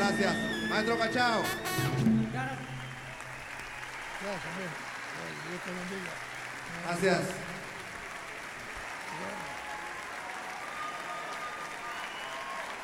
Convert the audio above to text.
gracias. Maestro Cachao. Gracias, Dios te bendiga. Gracias.